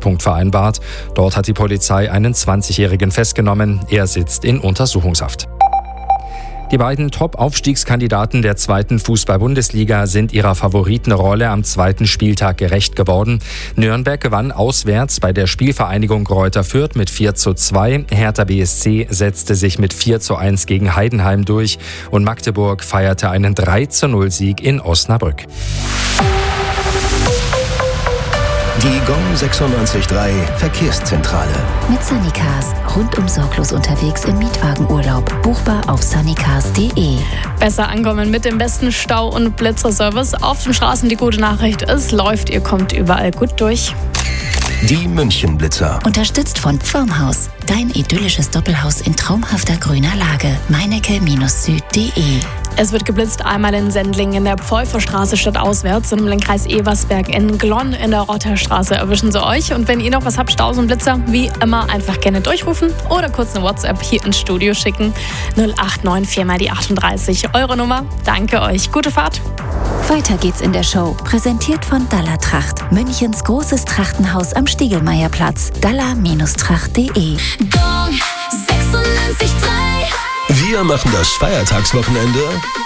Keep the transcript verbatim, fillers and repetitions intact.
Treffpunkt vereinbart. Dort hat die Polizei einen zwanzigjährigen festgenommen. Er sitzt in Untersuchungshaft. Die beiden Top-Aufstiegskandidaten der zweiten Fußball-Bundesliga sind ihrer Favoritenrolle am zweiten Spieltag gerecht geworden. Nürnberg gewann auswärts bei der Spielvereinigung Greuther Fürth mit vier zu zwei. Hertha B S C setzte sich mit vier zu eins gegen Heidenheim durch. Und Magdeburg feierte einen drei zu null Sieg in Osnabrück. Die Gong sechsundneunzig Komma drei Verkehrszentrale. Mit Sunnycars. Rundum sorglos unterwegs im Mietwagenurlaub. Buchbar auf sunnycars punkt de. Besser ankommen mit dem besten Stau- und Blitzerservice. Auf den Straßen die gute Nachricht, es läuft, ihr kommt überall gut durch. Die München-Blitzer. Unterstützt von Pfirmhaus. Dein idyllisches Doppelhaus in traumhafter grüner Lage. meinecke-süd punkt de. Es wird geblitzt einmal in Sendling in der Pfeuferstraße stadtauswärts und im Landkreis Eversberg in Glonn in der Rotterstraße erwischen sie euch. Und wenn ihr noch was habt, Staus und Blitzer, wie immer einfach gerne durchrufen oder kurz eine WhatsApp hier ins Studio schicken. null acht neun vier mal die achtunddreißig, eure Nummer. Danke euch, gute Fahrt. Weiter geht's in der Show. Präsentiert von Dalla Tracht. Münchens großes Trachtenhaus am Stiegelmeierplatz. dalla Tracht punkt de. Wir machen das Feiertagswochenende